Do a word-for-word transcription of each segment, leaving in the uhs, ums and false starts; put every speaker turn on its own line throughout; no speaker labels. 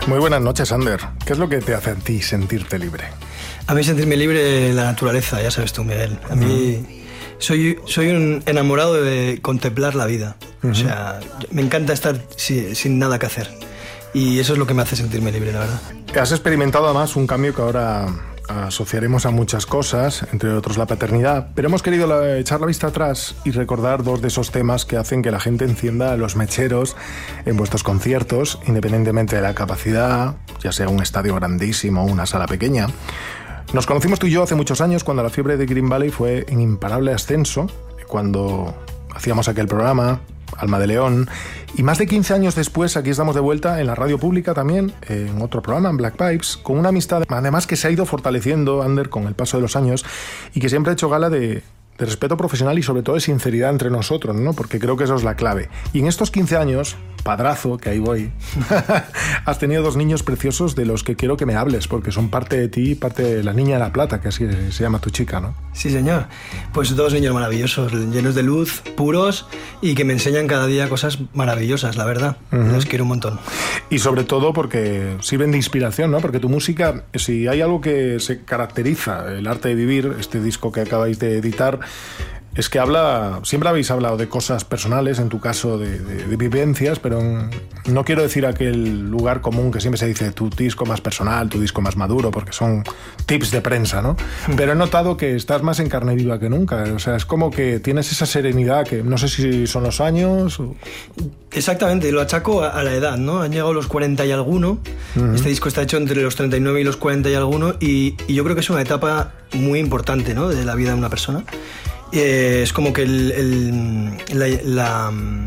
Muy buenas noches, Ander. ¿Qué es lo que te hace a ti sentirte libre?
A mí sentirme libre la naturaleza, ya sabes tú, Miguel. A mí soy, soy un enamorado de contemplar la vida. Uh-huh. O sea, me encanta estar sin, sin nada que hacer. Y eso es lo que me hace sentirme libre, la verdad.
Has experimentado además un cambio que ahora asociaremos a muchas cosas, entre otros la paternidad, pero hemos querido la, echar la vista atrás y recordar dos de esos temas que hacen que la gente encienda los mecheros en vuestros conciertos, independientemente de la capacidad, ya sea un estadio grandísimo o una sala pequeña. Nos conocimos tú y yo hace muchos años cuando la fiebre de Green Valley fue en imparable ascenso, cuando hacíamos aquel programa, Alma de León, y más de quince años después aquí estamos de vuelta en la radio pública también, en otro programa, en Black Pipes, con una amistad además que se ha ido fortaleciendo, Ander, con el paso de los años y que siempre ha hecho gala de, de respeto profesional y sobre todo de sinceridad entre nosotros, ¿no? Porque creo que eso es la clave. Y en estos quince años, padrazo, que ahí voy, has tenido dos niños preciosos de los que quiero que me hables, porque son parte de ti, parte de la Niña de la Plata, que así se llama tu chica, ¿no?
Sí, señor. Pues dos niños maravillosos, llenos de luz, puros, y que me enseñan cada día cosas maravillosas, la verdad. Uh-huh. Los quiero un montón.
Y sobre todo porque sirven de inspiración, ¿no? Porque tu música, si hay algo que se caracteriza, el arte de vivir, este disco que acabáis de editar, es que habla, siempre habéis hablado de cosas personales, en tu caso de, de, de vivencias, pero en, no quiero decir aquel lugar común que siempre se dice tu disco más personal, tu disco más maduro, porque son tips de prensa, ¿no? Pero he notado que estás más en carne viva que nunca, o sea, es como que tienes esa serenidad que no sé si son los años o...
Exactamente, lo achaco a, a la edad, ¿no? Han llegado los cuarenta y alguno, uh-huh. Este disco está hecho entre los treinta y nueve y los cuarenta y alguno, y, y yo creo que es una etapa muy importante, ¿no? De la vida de una persona. Eh, es como que el, el, la, la,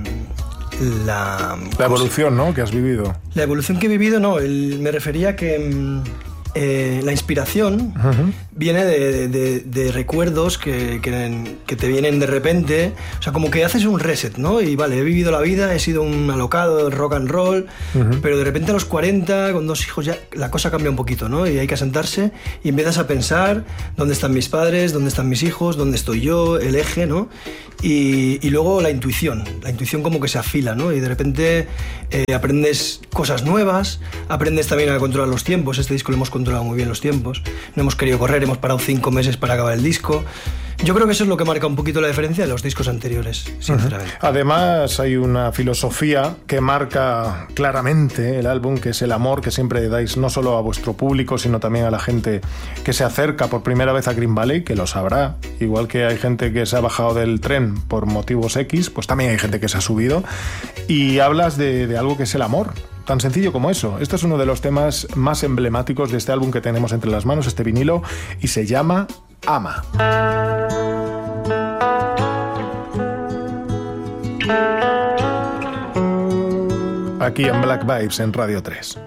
la...
La evolución, ¿no? Que has vivido.
La evolución que he vivido, no. El, me refería a que eh, la inspiración uh-huh. viene de, de, de recuerdos que, que, que te vienen de repente. O sea, como que haces un reset, ¿no? Y vale, he vivido la vida, he sido un alocado del rock and roll, uh-huh. pero de repente a los cuarenta, con dos hijos, ya la cosa cambia un poquito, ¿no? Y hay que sentarse y empiezas a pensar dónde están mis padres, dónde están mis hijos, dónde estoy yo, el eje, ¿no? Y, y luego la intuición, la intuición como que se afila, ¿no? Y de repente eh, aprendes cosas nuevas, aprendes también a controlar los tiempos. Este disco lo hemos controlado muy bien los tiempos, no hemos querido correr, hemos parado cinco meses para acabar el disco. Yo creo que eso es lo que marca un poquito la diferencia de los discos anteriores, sinceramente.
Uh-huh. Además, hay una filosofía que marca claramente el álbum, que es el amor que siempre dais no solo a vuestro público, sino también a la gente que se acerca por primera vez a Green Valley, que lo sabrá. Igual que hay gente que se ha bajado del tren por motivos X, pues también hay gente que se ha subido. Y hablas de, de algo que es el amor. Tan sencillo como eso. Este es uno de los temas más emblemáticos de este álbum que tenemos entre las manos, este vinilo, y se llama Ama. Aquí en Black Vibes en Radio tres.